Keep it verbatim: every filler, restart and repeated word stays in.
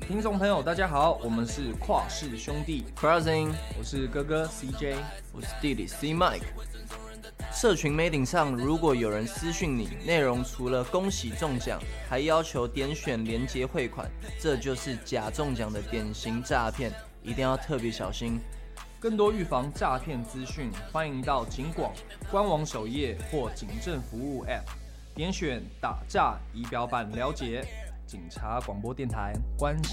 听众朋友，大家好，我们是跨氏兄弟 Crossing， 我是哥哥 C J， 我是弟弟 C Mike。社群媒体上，如果有人私讯你，内容除了恭喜中奖，还要求点选连结汇款，这就是假中奖的典型诈骗，一定要特别小心。 更多预防诈骗资讯，欢迎到警广官网首页或警政服务 App 点选打诈仪表板了解。警察广播电台关心。